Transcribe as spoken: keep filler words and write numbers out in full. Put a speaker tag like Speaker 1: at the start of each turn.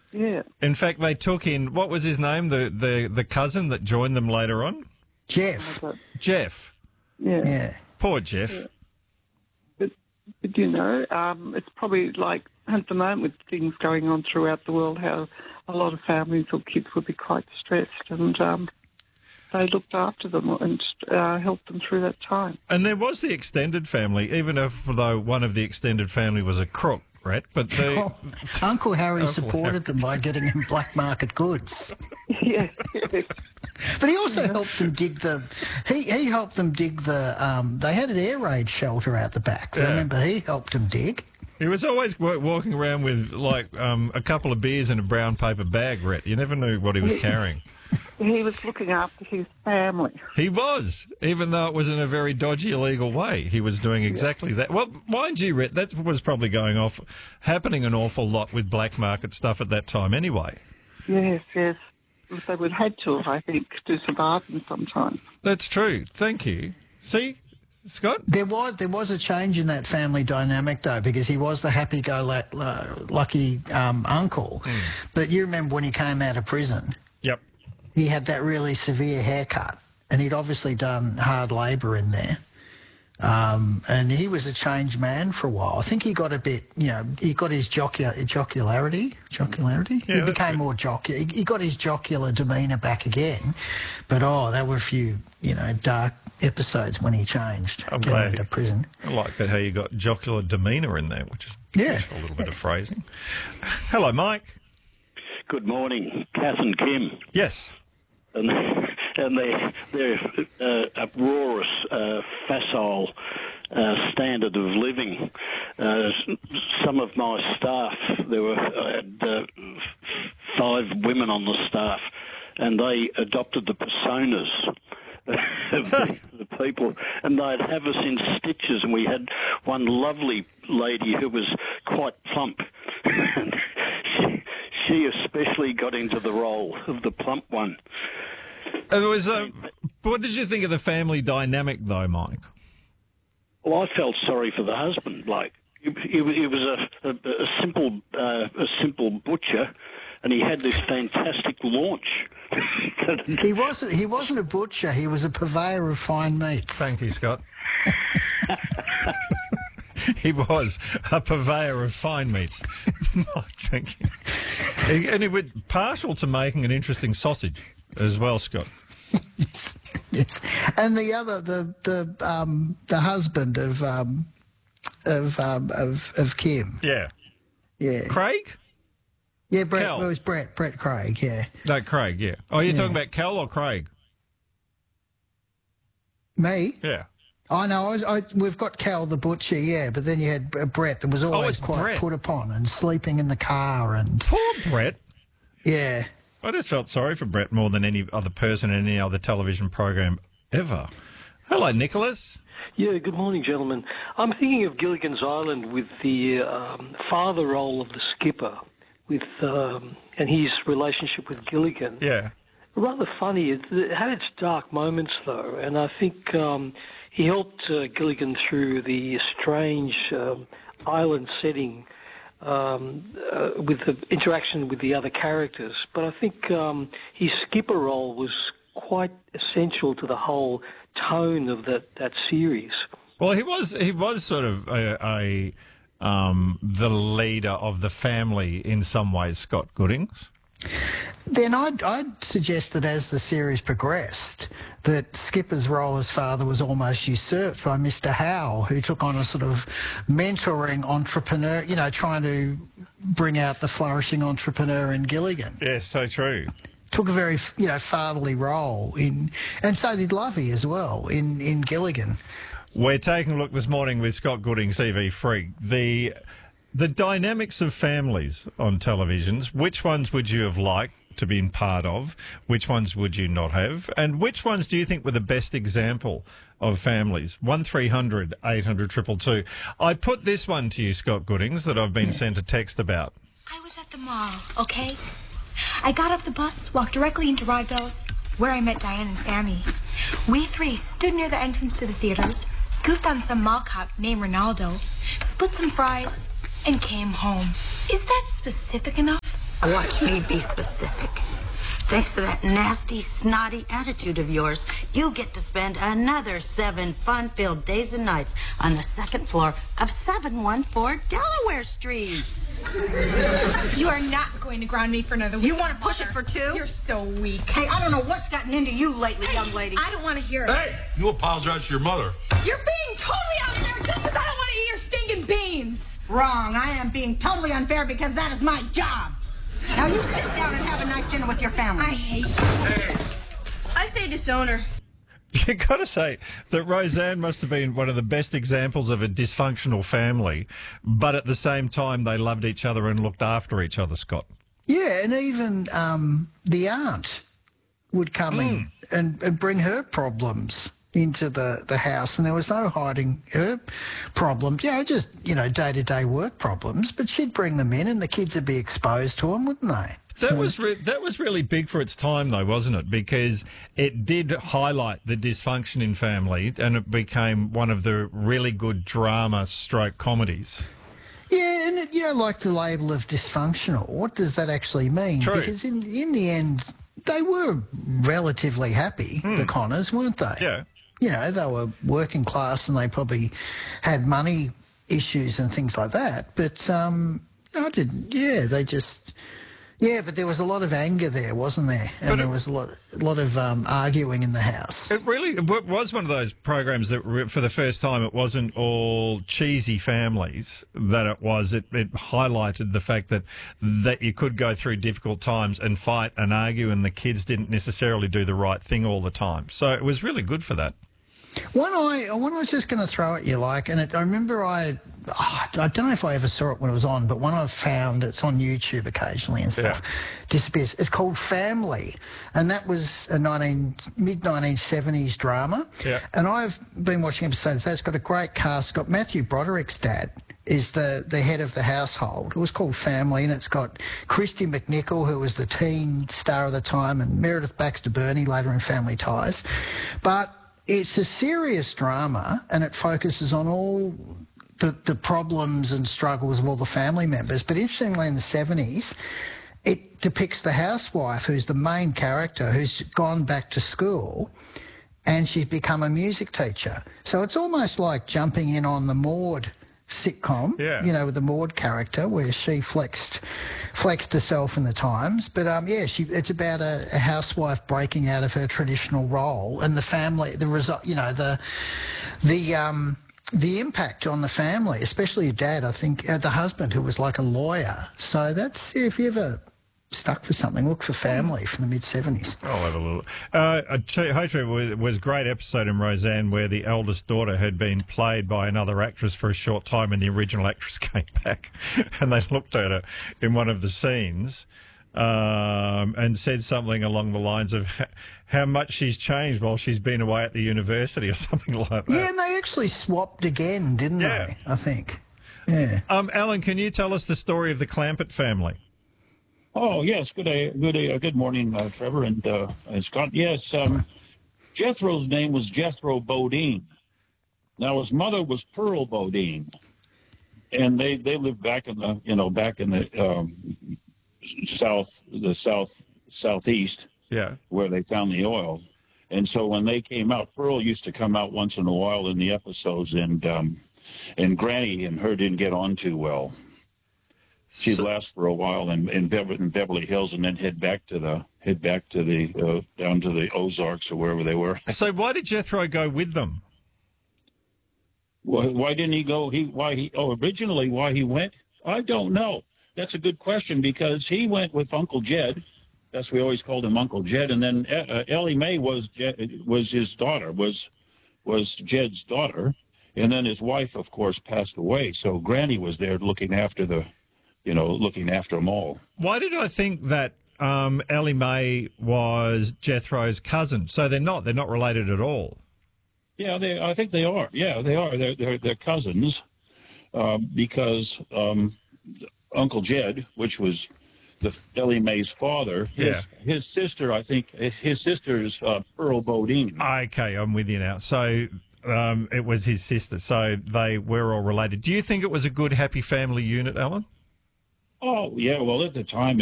Speaker 1: Yeah.
Speaker 2: In fact, they took in, what was his name, the, the, the cousin that joined them later on?
Speaker 3: Jeff.
Speaker 1: But,
Speaker 2: Jeff.
Speaker 1: yeah.
Speaker 3: Yeah.
Speaker 2: Poor Jeff.
Speaker 1: Yeah. But, but, you know, um, it's probably like at the moment with things going on throughout the world, how a lot of families or kids would be quite stressed, and um, they looked after them and uh, helped them through that time.
Speaker 2: And there was the extended family, even if, though one of the extended family was a crook, Brett, but the...
Speaker 3: Oh, Uncle Harry
Speaker 2: Uncle
Speaker 3: supported
Speaker 2: Harry.
Speaker 3: them by getting them black market goods.
Speaker 1: Yeah.
Speaker 3: But he also helped them dig the. He, he helped them dig the. Um, they had an air raid shelter out the back.
Speaker 2: Yeah.
Speaker 3: Remember, he helped them dig.
Speaker 2: He was always wa- walking around with, like, um, a couple of beers in a brown paper bag, Brett. You never knew what he was carrying.
Speaker 1: He was looking after his family.
Speaker 2: He was, even though it was in a very dodgy, illegal way. He was doing exactly that. Well, mind you, Brett, that was probably going off, happening an awful lot with black market stuff at that time anyway.
Speaker 1: Yes, yes. They would have had to, I think, to survive them sometimes.
Speaker 2: That's true. Thank you. See, Scott?
Speaker 3: There was there was a change in that family dynamic though, because he was the happy-go-lucky um, uncle.
Speaker 2: Mm.
Speaker 3: But you remember when he came out of prison,
Speaker 2: Yep.
Speaker 3: he had that really severe haircut, and he'd obviously done hard labour in there. Um, and he was a changed man for a while. I think he got a bit, you know, he got his jocular, jocularity, jocularity.
Speaker 2: Yeah,
Speaker 3: he
Speaker 2: that's
Speaker 3: became
Speaker 2: good.
Speaker 3: more jocular. He, he got his jocular demeanour back again. But, oh, there were a few, you know, dark episodes when he changed,
Speaker 2: I'm
Speaker 3: getting
Speaker 2: glad.
Speaker 3: into prison.
Speaker 2: I like that how you got jocular demeanour in there, which is
Speaker 3: Yeah.
Speaker 2: a little bit of phrasing. Hello, Mike.
Speaker 4: Good morning, Kath and Kim.
Speaker 2: Yes.
Speaker 4: And, and their, their uh, uproarious, uh, facile uh, standard of living. Uh, some of my staff, there were I had, uh, five women on the staff, and they adopted the personas of the, the people, and they'd have us in stitches, and we had one lovely lady who was quite plump. And she, she especially got into the role of the plump one.
Speaker 2: It was, uh, what did you think of the family dynamic, though, Mike?
Speaker 4: Well, I felt sorry for the husband. Like he, he, he was a, a, a simple, uh, a simple butcher, and he had this fantastic launch.
Speaker 3: He wasn't, he wasn't a butcher. He was a purveyor of fine meats.
Speaker 2: Thank you, Scott. He was a purveyor of fine meats. Thank you. He- And he was partial to making an interesting sausage as well, Scott.
Speaker 3: Yes, and the other, the the um, the husband of um, of um, of of Kim.
Speaker 2: Yeah.
Speaker 3: Yeah,
Speaker 2: Craig?
Speaker 3: yeah. Brett,
Speaker 2: Cal.
Speaker 3: well, it was Brett Brett Craig. Yeah,
Speaker 2: No, Craig, yeah. Oh, you're
Speaker 3: Yeah.
Speaker 2: talking about Cal or Craig?
Speaker 3: me.
Speaker 2: Yeah.
Speaker 3: I know. I was, I, we've got Cal the butcher. Yeah, but then you had uh, Brett that was always
Speaker 2: it's
Speaker 3: quite
Speaker 2: Brett.
Speaker 3: put upon and sleeping in the car and
Speaker 2: Poor Brett.
Speaker 3: yeah.
Speaker 2: I just felt sorry for Brett more than any other person in any other television program ever. Hello, Nicholas.
Speaker 5: Yeah, good morning, gentlemen. I'm thinking of Gilligan's Island with the um, father role of the skipper, with um, and his relationship with Gilligan.
Speaker 2: Yeah.
Speaker 5: Rather funny. It, it had its dark moments, though, and I think um, he helped uh, Gilligan through the strange um, island setting um, uh, with the interaction with the other characters. But I think um, his skipper role was quite essential to the whole tone of that, that series.
Speaker 2: Well, he was he was sort of a, a um, the leader of the family in some ways, Scott Goodings.
Speaker 3: Then I'd, I'd suggest that as the series progressed, that Skipper's role as father was almost usurped by Mister Howe, who took on a sort of mentoring entrepreneur, you know, trying to bring out the flourishing entrepreneur in Gilligan.
Speaker 2: Yes, so true.
Speaker 3: Took a very, you know, fatherly role in, and so did Lovey as well in, in Gilligan.
Speaker 2: We're taking a look this morning with Scott Goodings, T V Freak. The the dynamics of families on televisions. Which ones would you have liked to be part of? Which ones would you not have? And which ones do you think were the best example of families? One three hundred eight hundred two two two. I put this one to you, Scott Goodings, that I've been sent a text about.
Speaker 6: I was at the mall, okay? I got off the bus, walked directly into Rodville's, where I met Diane and Sammy. We three stood near the entrance to the theaters, goofed on some mall cop named Ronaldo, split some fries, and came home. Is that specific enough?
Speaker 7: Watch me be specific. Thanks to that nasty, snotty attitude of yours, you get to spend another seven fun-filled days and nights on the second floor of seven one four Delaware Street.
Speaker 6: You are not going to ground me for another week.
Speaker 7: You want to push it for two?
Speaker 6: You're so weak.
Speaker 7: Hey, I don't know what's gotten into you lately,
Speaker 6: Hey,
Speaker 7: young lady.
Speaker 6: I don't want to hear it.
Speaker 8: Hey, you apologize to your mother.
Speaker 6: You're being totally unfair just because I don't want to eat your stinking beans.
Speaker 7: Wrong. I am being totally unfair because that is my job. Now you sit down and have a nice dinner with your family.
Speaker 6: I hate you. I say disown.
Speaker 2: You got to say that Roseanne must have been one of the best examples of a dysfunctional family, but at the same time they loved each other and looked after each other, Scott.
Speaker 3: Yeah, and even um, the aunt would come
Speaker 2: Mm.
Speaker 3: in and, and bring her problems into the, the house, and there was no hiding her problems, you know, just, you know, day-to-day work problems, but she'd bring them in and the kids would be exposed to them, wouldn't they?
Speaker 2: That was re- that was really big for its time, though, wasn't it? Because it did highlight the dysfunction in family, and it became one of the really good drama stroke comedies.
Speaker 3: Yeah, and, it, you know, like the label of dysfunctional, what does that actually mean?
Speaker 2: True.
Speaker 3: Because in, in the end, they were relatively happy, the Connors, weren't they?
Speaker 2: Yeah.
Speaker 3: You know, they were working class and they probably had money issues and things like that. But um, I didn't, yeah, they just, yeah, but there was a lot of anger there, wasn't there? And
Speaker 2: But
Speaker 3: there
Speaker 2: it-
Speaker 3: was a lot, a lot of um, arguing in the house.
Speaker 2: It really it wa- was one of those programs that, re- for the first time, it wasn't all cheesy families. That it was, it, it highlighted the fact that that you could go through difficult times and fight and argue, and the kids didn't necessarily do the right thing all the time. So it was really good for that.
Speaker 3: One I, one I was just going to throw at you, like, and it, I remember I, oh, I don't know if I ever saw it when it was on, but one I've found, it's on YouTube occasionally and stuff,
Speaker 2: Yeah.
Speaker 3: disappears. It's called Family, and that was a nineteen, mid nineteen seventies drama.
Speaker 2: Yeah.
Speaker 3: And I've been watching episodes. That's got a great cast. It's got Matthew Broderick's dad is the, the head of the household. It was called Family, and it's got Christy McNichol, who was the teen star of the time, and Meredith Baxter Burney later in Family Ties. But it's a serious drama, and it focuses on all the, the problems and struggles of all the family members. But interestingly, in the seventies, it depicts the housewife who's the main character, who's gone back to school, and she's become a music teacher. So it's almost like jumping in on the Maude sitcom,
Speaker 2: Yeah.
Speaker 3: you know, with the Maude character, where she flexed flexed herself in the times. But um, yeah, she it's about a, a housewife breaking out of her traditional role, and the family, the result, you know, the the um the impact on the family, especially your dad. I think uh, the husband, who was like a lawyer. So that's, if you ever stuck for something, look for Family from the mid seventies.
Speaker 2: I'll have a little. Uh, I tell you, Hotra was, was a great episode in Roseanne where the eldest daughter had been played by another actress for a short time, and the original actress came back, and they looked at her in one of the scenes um, and said something along the lines of h- how much she's changed while she's been away at the university or something like that.
Speaker 3: Yeah, and they actually swapped again, didn't
Speaker 2: Yeah.
Speaker 3: they? I think. Yeah.
Speaker 2: Um, Alan, can you tell us the story of the Clampett family?
Speaker 9: Oh yes, good day, good day, uh, good morning, uh, Trevor and, uh, and Scott. Yes, um, Jethro's name was Jethro Bodine. Now his mother was Pearl Bodine, and they they lived back in the you know back in the um, south the south southeast
Speaker 2: Yeah.
Speaker 9: where they found the oil. And so when they came out, Pearl used to come out once in a while in the episodes, and um, and Granny and her didn't get on too well. She'd
Speaker 2: So-
Speaker 9: last for a while in, in, Bever, in Beverly Hills, and then head back to the head back to the uh, down to the Ozarks or wherever they were.
Speaker 2: So why did Jethro go with them?
Speaker 9: Why, why didn't he go? He why he? Oh, originally why he went? I don't know. That's a good question, because he went with Uncle Jed. That's we always called him Uncle Jed, and then uh, Ellie Mae was Jed, was his daughter was was Jed's daughter, and then his wife, of course, passed away. So Granny was there looking after the, you know, looking after them all.
Speaker 2: Why did I think that um, Ellie Mae was Jethro's cousin? So they're not. They're not related at all.
Speaker 9: Yeah, they. I think they are. Yeah, they are. They're they're, they're cousins, uh, because um, Uncle Jed, which was the Ellie Mae's father, his his sister, I think his sister's uh, Pearl Bodine.
Speaker 2: Okay, I'm with you now. So um, it was his sister. So they were all related. Do you think it was a good, happy family unit, Alan?
Speaker 9: Oh yeah, well at the time